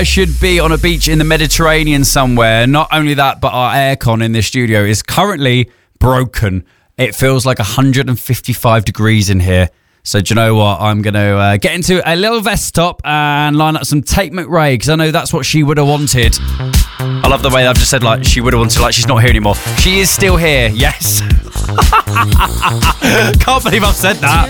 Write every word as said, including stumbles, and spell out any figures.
should be on a beach in the Mediterranean somewhere. Not only that, but our aircon in this studio is currently broken. It feels like one hundred fifty-five degrees in here. So do you know what? I'm going to uh, get into a little vest top and line up some Tate McRae, because I know that's what she would have wanted. I love the way I've just said, like, she would have wanted, like she's not here anymore. She is still here, yes. Can't believe I've said that.